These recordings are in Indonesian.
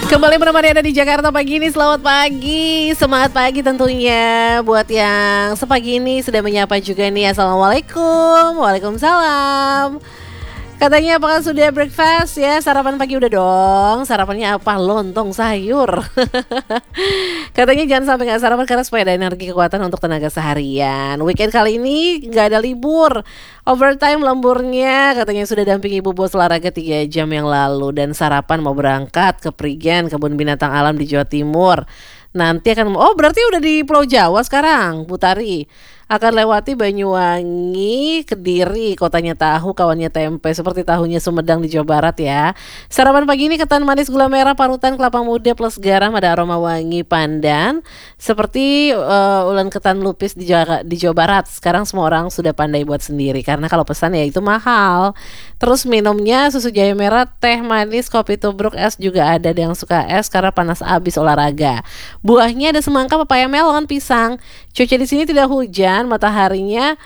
Kembali menemani Anda di Jakarta pagi ini. Selamat pagi, semangat pagi tentunya. Buat yang sepagi ini sudah menyapa juga nih. Assalamualaikum. Waalaikumsalam. Katanya apakah sudah breakfast ya? Sarapan pagi udah dong. Sarapannya apa? Lontong sayur. Katanya jangan sampai gak sarapan karena supaya ada energi kekuatan untuk tenaga seharian. Weekend kali ini gak ada libur. Overtime lemburnya katanya sudah dampingi ibu bos olahraga 3 jam yang lalu. Dan sarapan mau berangkat ke Prigen, kebun binatang alam di Jawa Timur. Nanti akan, berarti udah di Pulau Jawa sekarang, Bu Tari. Akan lewati Banyuwangi, Kediri, kotanya tahu, kawannya tempe, seperti tahunya Sumedang di Jawa Barat ya. Sarapan pagi ini ketan manis, gula merah, parutan, kelapa muda plus garam, ada aroma wangi pandan. Seperti ulen ketan lupis di Jawa Barat. Sekarang semua orang sudah pandai buat sendiri karena kalau pesan ya itu mahal. Terus minumnya susu jahe merah, teh manis, kopi tubruk, es juga ada yang suka es karena panas abis olahraga. Buahnya ada semangka, pepaya, melon, pisang. Cuaca di sini tidak hujan, mataharinya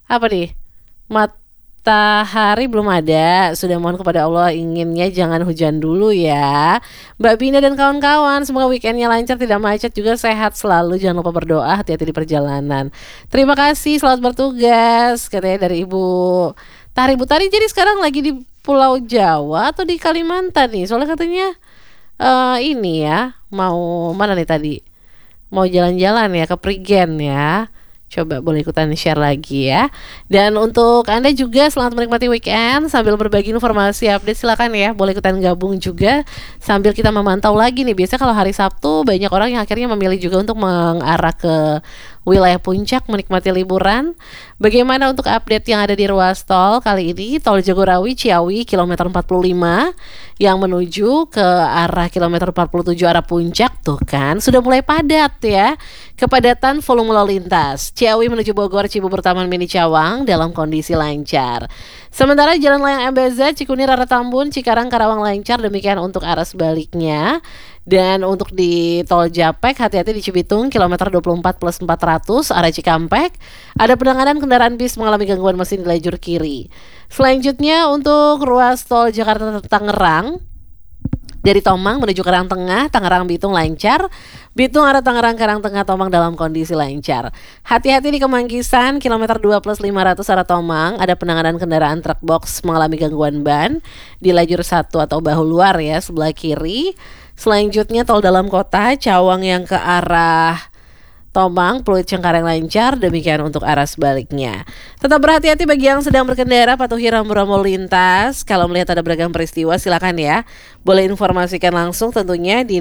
matahari belum ada. Sudah mohon kepada Allah inginnya jangan hujan dulu ya. Mbak Bina dan kawan-kawan, semoga weekendnya lancar, tidak macet, juga sehat selalu. Jangan lupa berdoa, hati-hati di perjalanan. Terima kasih, selamat bertugas. Katanya dari Ibu Tari. Bu Tari jadi sekarang lagi di Pulau Jawa atau di Kalimantan nih? Soalnya katanya ini ya, mau mana nih tadi? Mau jalan-jalan ya ke Prigen ya. Coba boleh ikutan share lagi ya. Dan untuk Anda juga selamat menikmati weekend sambil berbagi informasi update, silakan ya. Boleh ikutan gabung juga sambil kita memantau lagi nih. Biasanya kalau hari Sabtu banyak orang yang akhirnya memilih juga untuk mengarah ke wilayah puncak menikmati liburan. Bagaimana untuk update yang ada di ruas tol kali ini? Tol Jagorawi Ciawi kilometer 45 yang menuju ke arah kilometer 47 arah puncak tuh kan sudah mulai padat ya. Kepadatan volume lalu lintas. Ciawi menuju Bogor Cibubur Taman Mini Cawang dalam kondisi lancar. Sementara Jalan Layang MBZ Cikunir arah Tambun Cikarang Karawang lancar, demikian untuk arah sebaliknya. Dan untuk di tol Japek, hati-hati di Cibitung kilometer 24 plus 400 arah Cikampek. Ada penanganan kendaraan bis mengalami gangguan mesin di lajur kiri. Selanjutnya untuk ruas tol Jakarta Tangerang dari Tomang menuju Karang Tengah, Tangerang Bitung lancar. Bitung arah Tangerang Karang Tengah Tomang dalam kondisi lancar. Hati-hati di Kemanggisan kilometer 2 plus 500 arah Tomang. Ada penanganan kendaraan truk box mengalami gangguan ban di lajur 1 atau bahu luar ya, sebelah kiri. Selanjutnya tol dalam kota Cawang yang ke arah Tomang, Pluit Cengkareng lancar, demikian untuk arah sebaliknya. Tetap berhati-hati bagi yang sedang berkendara, patuhi rambu-rambu lintas. Kalau melihat ada beragam peristiwa silakan ya. Boleh informasikan langsung tentunya di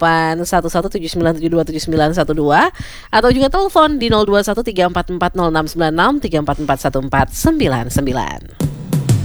081179727912 atau juga telepon di 0213440696 3441499.